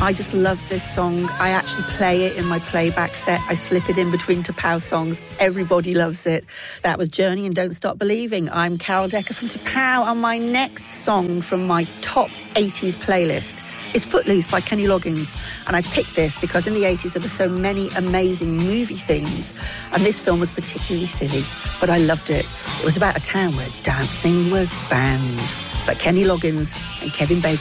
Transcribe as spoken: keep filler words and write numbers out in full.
I just love this song. I actually play it in my playback set. I slip it in between T'Pau songs. Everybody loves it. That was Journey and Don't Stop Believing. I'm Carol Decker from T'Pau, and my next song from my top eighties playlist is Footloose by Kenny Loggins. And I picked this because in the eighties there were so many amazing movie themes, and this film was particularly silly, but I loved it. It was about a town where dancing was banned. But Kenny Loggins and Kevin Bacon